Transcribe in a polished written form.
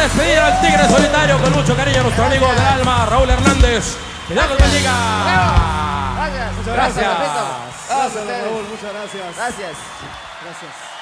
despedir al tigre solitario con mucho cariño, nuestro amigo del alma, Raúl Hernández. Que Dios los bendiga. Gracias. Muchas gracias. Gracias, Raúl. Muchas gracias. Gracias. Gracias.